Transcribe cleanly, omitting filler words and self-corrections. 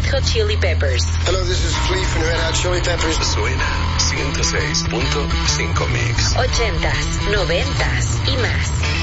Red Hot Chili Peppers. Hello, this is Flea from Red Hot Chili Peppers. Suena 106.5 Mix. 80s, 90s y más.